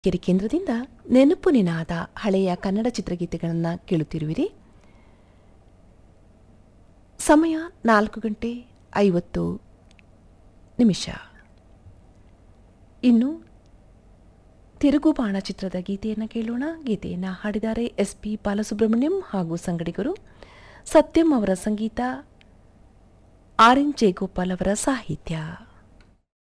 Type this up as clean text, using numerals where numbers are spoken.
ಕೆರೆ ಕೇಂದ್ರದಿಂದ ನೆನಪು ನಿನಾದ ಹಳೆಯ ಕನ್ನಡ ಚಿತ್ರಗೀತೆಗಳನ್ನು ಕೇಳುತ್ತಿರುವಿರಿ. ಸಮಯ 4:50. ಇನ್ನು ತಿರುಗುಬಾಣ ಚಿತ್ರದ ಗೀತೆಯನ್ನು ಕೇಳೋಣ. ಗೀತೆಯನ್ನು ಹಾಡಿದ್ದಾರೆ SP ಬಾಲಸುಬ್ರಹ್ಮಣ್ಯಂ ಹಾಗೂ ಸಂಗಡಿಗರು. ಸತ್ಯಂ ಅವರ ಸಂಗೀತ, RN ಜಯಗೋಪಾಲ್ ಅವರ ಸಾಹಿತ್ಯ.